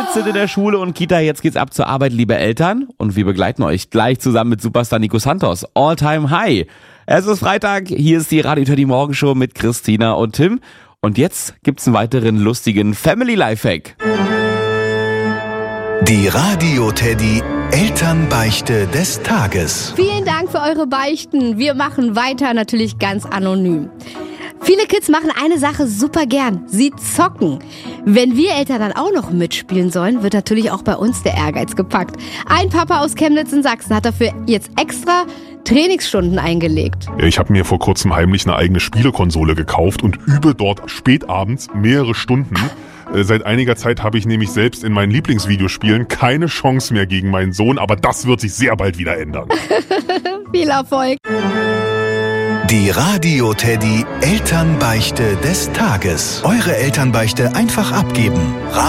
Kids sind in der Schule und Kita, jetzt geht's ab zur Arbeit, liebe Eltern. Und wir begleiten euch gleich zusammen mit Superstar Nico Santos. All Time High. Es ist Freitag, hier ist die Radio Teddy Morgenshow mit Christina und Tim. Und jetzt gibt's einen weiteren lustigen Family Lifehack. Die Radio Teddy Elternbeichte des Tages. Vielen Dank für eure Beichten. Wir machen weiter, natürlich ganz anonym. Viele Kids machen eine Sache super gern. Sie zocken. Wenn wir Eltern dann auch noch mitspielen sollen, wird natürlich auch bei uns der Ehrgeiz gepackt. Ein Papa aus Chemnitz in Sachsen hat dafür jetzt extra Trainingsstunden eingelegt. Ich habe mir vor kurzem heimlich eine eigene Spielekonsole gekauft und übe dort spätabends mehrere Stunden. Seit einiger Zeit habe ich nämlich selbst in meinen Lieblingsvideospielen keine Chance mehr gegen meinen Sohn, aber das wird sich sehr bald wieder ändern. Viel Erfolg. Die Radio Teddy Elternbeichte des Tages. Eure Elternbeichte einfach abgeben.